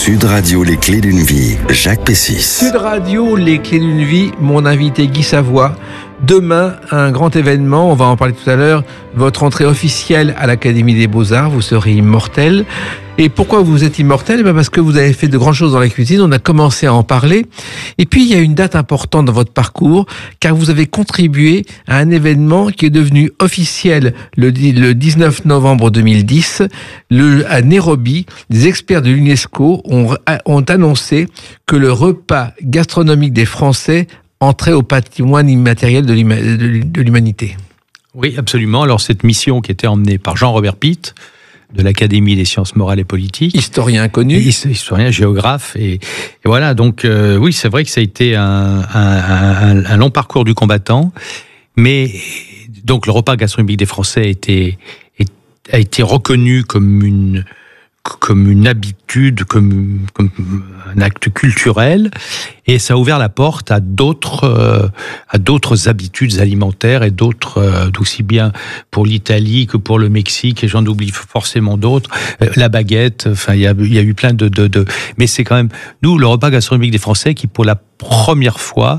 Sud Radio, les clés d'une vie, Jacques Pessis. Sud Radio, les clés d'une vie, mon invité Guy Savoy. Demain, un grand événement, on va en parler tout à l'heure, votre entrée officielle à l'Académie des Beaux-Arts, vous serez immortel. Et pourquoi vous êtes immortel ? Parce que vous avez fait de grandes choses dans la cuisine, on a commencé à en parler. Et puis, il y a une date importante dans votre parcours, car vous avez contribué à un événement qui est devenu officiel le 19 novembre 2010. À Nairobi, les experts de l'UNESCO ont annoncé que le repas gastronomique des Français entrer au patrimoine immatériel de l'humanité. Oui, absolument. Alors, cette mission qui était emmenée par Jean-Robert Pitt, de l'Académie des sciences morales et politiques. Historien inconnu. Historien, géographe. Et voilà, donc, oui, c'est vrai que ça a été un long parcours du combattant. Mais, donc, le repas gastronomique des Français a été reconnu comme une habitude, comme un acte culturel, et ça a ouvert la porte à d'autres habitudes alimentaires et d'autres, aussi bien pour l'Italie que pour le Mexique, et j'en oublie forcément d'autres, la baguette, enfin il y a eu plein de mais c'est quand même nous le repas gastronomique des Français qui pour la première fois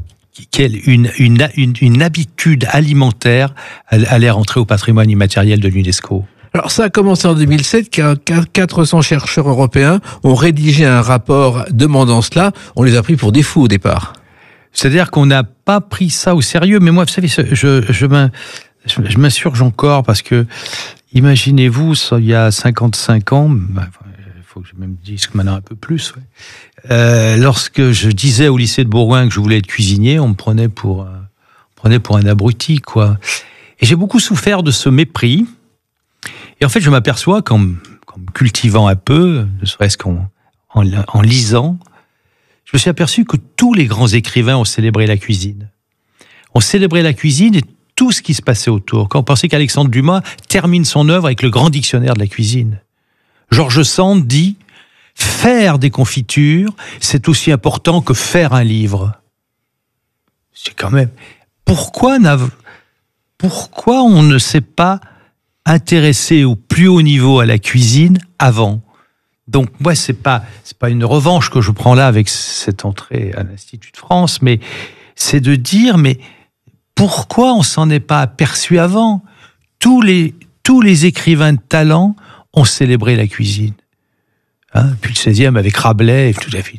une habitude alimentaire allait rentrer au patrimoine immatériel de l'UNESCO. Alors ça a commencé en 2007, 400 chercheurs européens ont rédigé un rapport demandant cela. On les a pris pour des fous au départ. C'est-à-dire qu'on n'a pas pris ça au sérieux. Mais moi, vous savez, je m'insurge encore parce que, imaginez-vous, il y a 55 ans, il faut que je même dise que maintenant un peu plus, ouais. Lorsque je disais au lycée de Bourgoin que je voulais être cuisinier, on me prenait pour un abruti, quoi. Et j'ai beaucoup souffert de ce mépris. Et en fait, je m'aperçois qu'en me cultivant un peu, ne serait-ce qu'en lisant, je me suis aperçu que tous les grands écrivains ont célébré la cuisine. On célébrait la cuisine et tout ce qui se passait autour. Quand on pensait qu'Alexandre Dumas termine son œuvre avec le grand dictionnaire de la cuisine. George Sand dit « Faire des confitures, c'est aussi important que faire un livre. » C'est quand même... Pourquoi on ne s'est pas intéressé au plus haut niveau à la cuisine avant. Donc moi c'est pas une revanche que je prends là avec cette entrée à l'Institut de France, mais c'est de dire mais pourquoi on s'en est pas aperçu avant ? Tous les écrivains de talent ont célébré la cuisine. Puis le 16e avec Rabelais,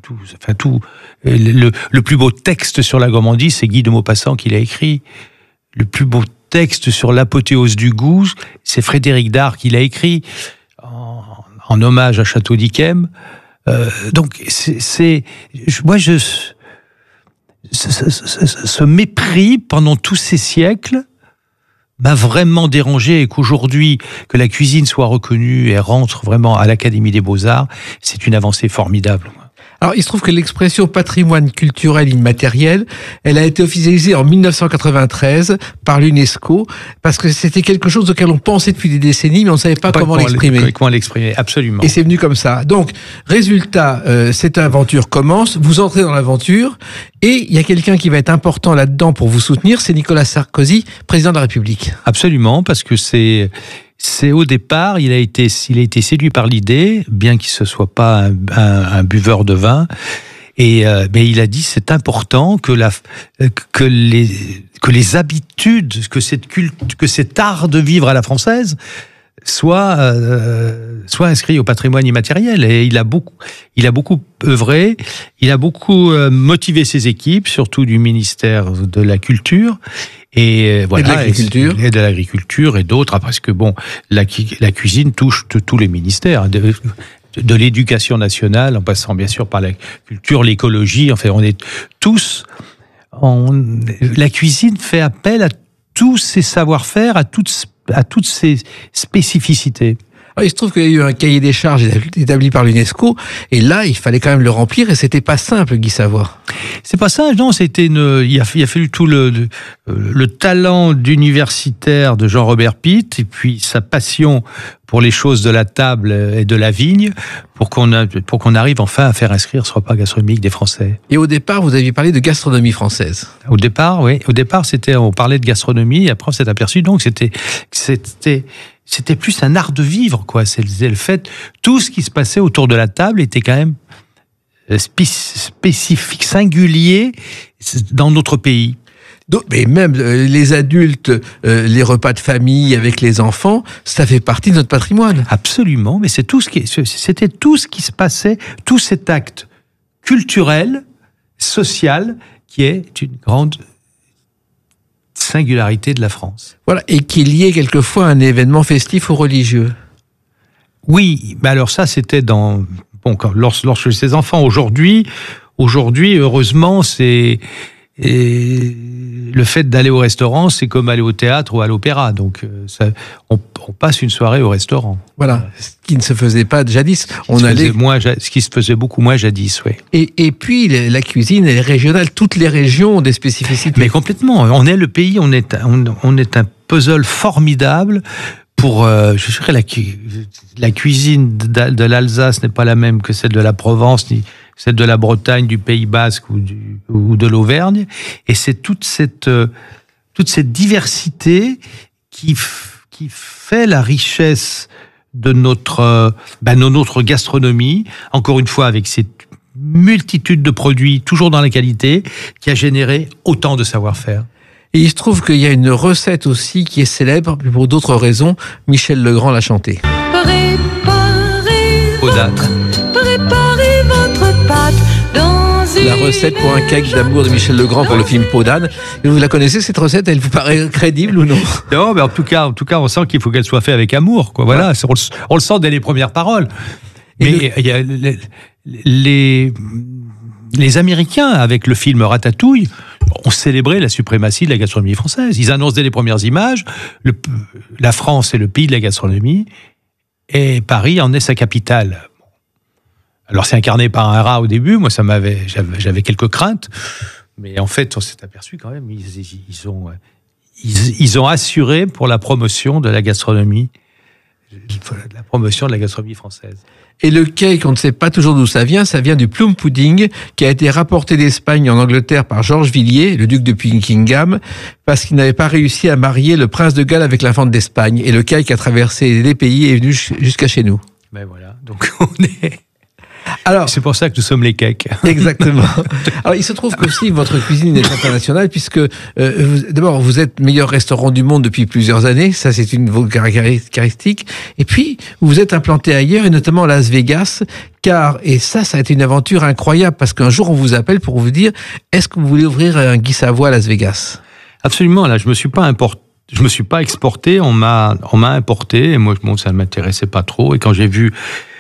le plus beau texte sur la gourmandise, c'est Guy de Maupassant qui l'a écrit. Le plus beau texte sur l'apothéose du goût, c'est Frédéric Dard qui l'a écrit en hommage à Château d'Yquem. Donc ce mépris pendant tous ces siècles m'a vraiment dérangé, et qu'aujourd'hui que la cuisine soit reconnue et rentre vraiment à l'Académie des Beaux-Arts, c'est une avancée formidable. Alors, il se trouve que l'expression patrimoine culturel immatériel, elle a été officialisée en 1993 par l'UNESCO, parce que c'était quelque chose auquel on pensait depuis des décennies, mais on ne savait pas comment l'exprimer. Comment l'exprimer, absolument. Et c'est venu comme ça. Donc, résultat, cette aventure commence, vous entrez dans l'aventure, et il y a quelqu'un qui va être important là-dedans pour vous soutenir, c'est Nicolas Sarkozy, président de la République. Absolument, parce que c'est au départ, il a été séduit par l'idée, bien qu'il ne soit pas un buveur de vin, mais il a dit c'est important que les habitudes, que cet art de vivre à la française soit inscrit au patrimoine immatériel. Et il a beaucoup œuvré, il a beaucoup motivé ses équipes, surtout du ministère de la Culture. Et voilà, et de l'agriculture et d'autres, parce que bon, la cuisine touche tous les ministères, de l'éducation nationale, en passant bien sûr par la culture, l'écologie. Enfin, on est tous. La cuisine fait appel à tous ces savoir-faire, à toutes ces spécificités. Alors, il se trouve qu'il y a eu un cahier des charges établi par l'UNESCO, et là, il fallait quand même le remplir, et c'était pas simple, Guy Savoy. C'est pas ça, non, il a fallu tout le talent d'universitaire de Jean-Robert Pitt, et puis sa passion pour les choses de la table et de la vigne, pour qu'on arrive enfin à faire inscrire ce repas gastronomique des Français. Et au départ, vous aviez parlé de gastronomie française. Au départ, oui. Au départ, on parlait de gastronomie, et après on s'est aperçu donc c'était c'était plus un art de vivre, quoi. C'est le fait, tout ce qui se passait autour de la table était quand même spécifique, singulier dans notre pays. Mais même les adultes, les repas de famille avec les enfants, ça fait partie de notre patrimoine. Absolument, mais c'était tout ce qui se passait, tout cet acte culturel, social, qui est une grande singularité de la France. Voilà, et qui est lié quelquefois à un événement festif ou religieux. Oui, mais alors ça, c'était lorsque ces enfants, aujourd'hui, heureusement, c'est le fait d'aller au restaurant, c'est comme aller au théâtre ou à l'opéra. Donc, on passe une soirée au restaurant. Voilà, ce qui ne se faisait pas jadis. Ce qui se faisait beaucoup moins jadis, oui. Et puis, la cuisine, elle est régionale. Toutes les régions ont des spécificités. Mais complètement. On est le pays, on est un puzzle formidable. Je dirais, la cuisine de l'Alsace n'est pas la même que celle de la Provence, ni celle de la Bretagne, du Pays Basque ou de l'Auvergne. Et c'est toute cette diversité qui fait la richesse de notre gastronomie. Encore une fois, avec cette multitude de produits, toujours dans la qualité, qui a généré autant de savoir-faire. Et il se trouve qu'il y a une recette aussi qui est célèbre, mais pour d'autres raisons. Michel Legrand l'a chantée. Préparez votre pâte dans La recette pour un cake d'amour de Michel Legrand pour le film Peau d'âne. Vous la connaissez, cette recette? Elle vous paraît crédible ou non? Non, mais en tout cas, on sent qu'il faut qu'elle soit faite avec amour, quoi. Voilà, on le sent dès les premières paroles. Mais il y a les Américains, avec le film Ratatouille, ont célébré la suprématie de la gastronomie française. Ils annoncent dès les premières images, la France est le pays de la gastronomie, et Paris en est sa capitale. Alors c'est incarné par un rat au début, moi j'avais quelques craintes, mais en fait on s'est aperçu quand même, ils ont assuré pour la promotion de la gastronomie, française. Et le cake, on ne sait pas toujours d'où ça vient du plum pudding qui a été rapporté d'Espagne en Angleterre par Georges Villiers, le duc de Buckingham, parce qu'il n'avait pas réussi à marier le prince de Galles avec l'infante d'Espagne. Et le cake a traversé les pays et est venu jusqu'à chez nous. Ben voilà, donc on est... Alors, c'est pour ça que nous sommes les cakes. Exactement. Alors, il se trouve qu'aussi votre cuisine est internationale puisque, d'abord, vous êtes meilleur restaurant du monde depuis plusieurs années. Ça, c'est une de vos caractéristiques. Et puis, vous êtes implanté ailleurs et notamment à Las Vegas. Et ça a été une aventure incroyable parce qu'un jour, on vous appelle pour vous dire, est-ce que vous voulez ouvrir un Guy Savoy à Las Vegas? Absolument. Là, je me suis pas exporté. On m'a importé. Et moi, ça ne m'intéressait pas trop. Et quand j'ai vu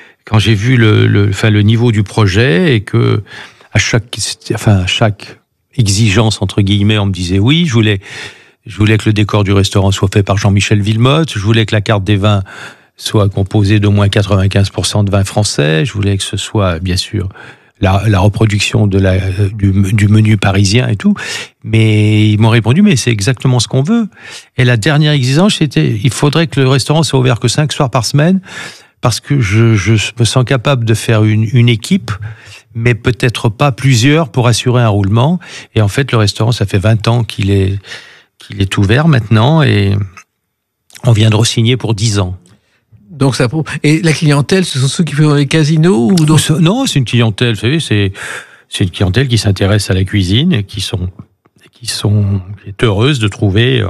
le niveau du projet et que à chaque exigence entre guillemets, on me disait oui, je voulais que le décor du restaurant soit fait par Jean-Michel Villemotte, je voulais que la carte des vins soit composée d'au moins 95% de vins français, je voulais que ce soit bien sûr la reproduction du menu parisien et tout, mais ils m'ont répondu mais c'est exactement ce qu'on veut. Et la dernière exigence c'était il faudrait que le restaurant soit ouvert que 5 soirs par semaine. Parce que je me sens capable de faire une équipe, mais peut-être pas plusieurs pour assurer un roulement. Et en fait, le restaurant, ça fait 20 ans qu'il est ouvert maintenant et on vient de re-signer pour 10 ans. Donc ça prouve. Et la clientèle, ce sont ceux qui font dans les casinos ou d'autres? Non, c'est une clientèle, vous savez, c'est une clientèle qui s'intéresse à la cuisine et qui est heureuse de trouver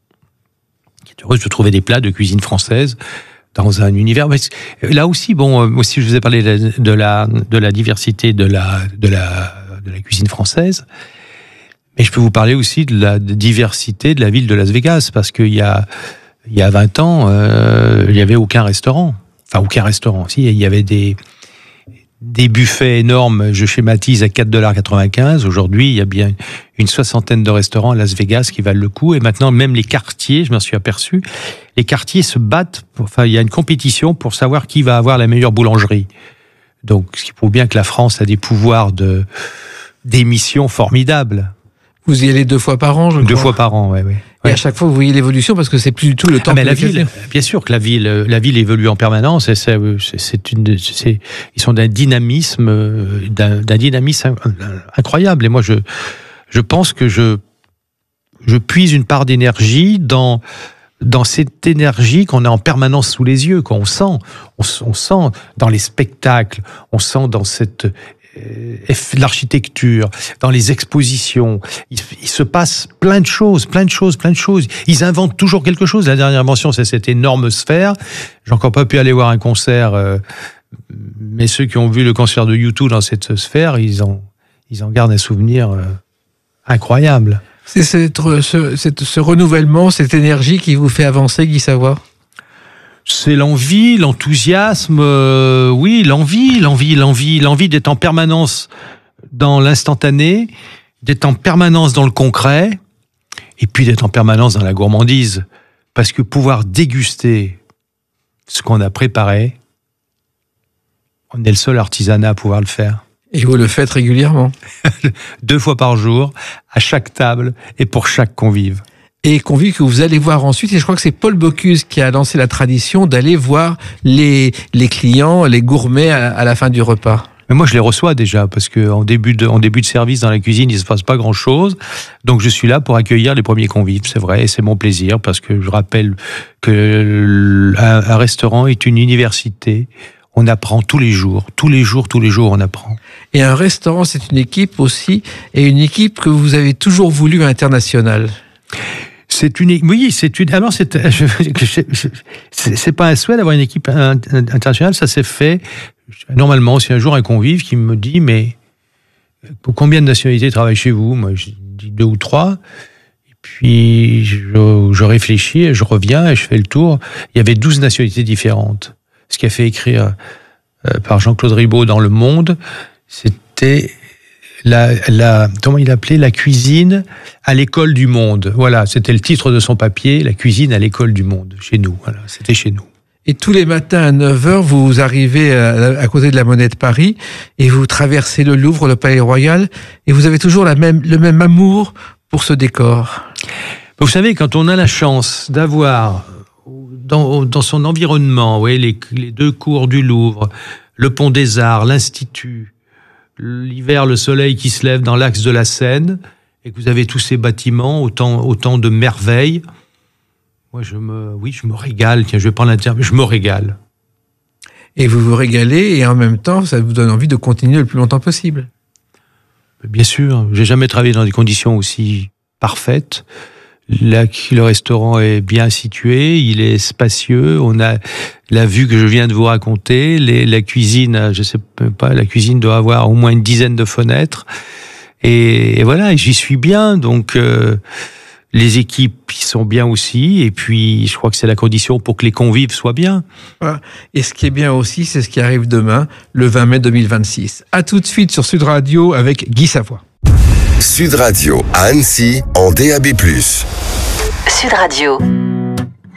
des plats de cuisine française dans un univers. Mais là aussi, aussi je vous ai parlé de la diversité de la cuisine française, mais je peux vous parler aussi de la diversité de la ville de Las Vegas, parce qu'il y a 20 ans, il n'y avait aucun restaurant. Enfin, aucun restaurant. Si, il y avait des buffets énormes, je schématise, à $4,95. Aujourd'hui, il y a bien une 60aine de restaurants à Las Vegas qui valent le coup. Et maintenant, même les quartiers, je m'en suis aperçu, les quartiers se battent. Il y a une compétition pour savoir qui va avoir la meilleure boulangerie. Donc, ce qui prouve bien que la France a des pouvoirs d'émission formidables. Vous y allez 2 fois par an, je crois. 2 fois par an, oui. Et à chaque fois, vous voyez l'évolution parce que c'est plus du tout le temps. Mais la ville, bien sûr que la ville évolue en permanence. Ils sont d'un dynamisme incroyable. Et moi, je pense que je puise une part d'énergie dans dans cette énergie qu'on a en permanence sous les yeux, qu'on sent dans les spectacles, on sent dans cette l'architecture, dans les expositions. Il se passe plein de choses. Ils inventent toujours quelque chose. La dernière invention, c'est cette énorme sphère. J'ai encore pas pu aller voir un concert, mais ceux qui ont vu le concert de U2 dans cette sphère, ils en gardent un souvenir incroyable. C'est ce renouvellement, cette énergie qui vous fait avancer, Guy Savoy? C'est l'envie, l'enthousiasme, oui, l'envie d'être en permanence dans l'instantané, d'être en permanence dans le concret, et puis d'être en permanence dans la gourmandise. Parce que pouvoir déguster ce qu'on a préparé, on est le seul artisanat à pouvoir le faire. Et vous le faites régulièrement? 2 fois par jour, à chaque table et pour chaque convive. Et convive que vous allez voir ensuite, et je crois que c'est Paul Bocuse qui a lancé la tradition d'aller voir les clients, les gourmets à la fin du repas. Mais moi, je les reçois déjà, parce qu'en début de service dans la cuisine, il ne se passe pas grand-chose. Donc, je suis là pour accueillir les premiers convives, c'est vrai, et c'est mon plaisir, parce que je rappelle qu'un restaurant est une université. On apprend tous les jours, on apprend. Et un restaurant, c'est une équipe aussi, et une équipe que vous avez toujours voulu internationale. Alors c'est pas un souhait d'avoir une équipe internationale, ça s'est fait. Normalement, c'est un jour un convive qui me dit, mais combien de nationalités travaillent chez vous? Moi, je dis 2 ou 3. Et puis, je réfléchis et je reviens et je fais le tour. Il y avait 12 nationalités différentes. Ce qui a fait écrire par Jean-Claude Ribaud dans Le Monde, c'était comment il appelait, la cuisine à l'école du monde. Voilà, c'était le titre de son papier, la cuisine à l'école du monde, chez nous. Voilà, c'était chez nous. Et tous les matins à 9h, vous arrivez à côté de la Monnaie de Paris et vous traversez le Louvre, le Palais Royal, et vous avez toujours le même amour pour ce décor. Vous savez, quand on a la chance d'avoir dans son environnement, ouais, les 2 cours du Louvre, le Pont des Arts, l'Institut, l'hiver, le soleil qui se lève dans l'axe de la Seine, et que vous avez tous ces bâtiments, autant de merveilles. Moi, je me régale. Tiens, je vais prendre un terme, je me régale. Et vous vous régalez, et en même temps, ça vous donne envie de continuer le plus longtemps possible. Bien sûr, j'ai jamais travaillé dans des conditions aussi parfaites. Là, le restaurant est bien situé, il est spacieux, on a la vue que je viens de vous raconter, la cuisine, je sais pas, la cuisine doit avoir au moins une dizaine de fenêtres, et voilà, j'y suis bien, donc les équipes y sont bien aussi, et puis je crois que c'est la condition pour que les convives soient bien. Voilà. Et ce qui est bien aussi, c'est ce qui arrive demain, le 20 mai 2026. À tout de suite sur Sud Radio avec Guy Savoy. Sud Radio à Annecy en DAB+. Sud Radio.